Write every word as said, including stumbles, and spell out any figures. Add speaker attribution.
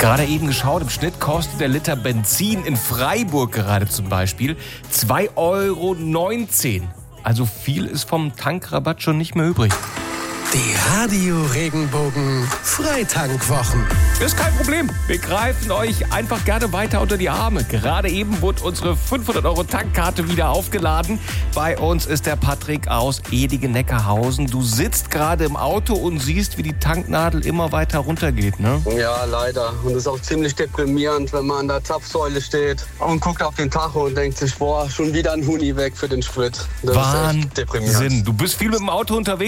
Speaker 1: Gerade eben geschaut, im Schnitt kostet der Liter Benzin in Freiburg gerade zum Beispiel zwei Euro neunzehn. Also viel ist vom Tankrabatt schon nicht mehr übrig.
Speaker 2: Die Radio-Regenbogen Freitankwochen.
Speaker 1: Ist kein Problem. Wir greifen euch einfach gerne weiter unter die Arme. Gerade eben wurde unsere fünfhundert Euro Tankkarte wieder aufgeladen. Bei uns ist der Patrick aus Edigen-Neckarhausen. Du sitzt gerade im Auto und siehst, wie die Tanknadel immer weiter runtergeht, ne?
Speaker 3: Ja, leider. Und es ist auch ziemlich deprimierend, wenn man an der Zapfsäule steht und guckt auf den Tacho und denkt sich, boah, schon wieder ein Huni weg für den Sprit. Das ist echt deprimierend.
Speaker 1: Wahnsinn. Du bist viel mit dem Auto unterwegs?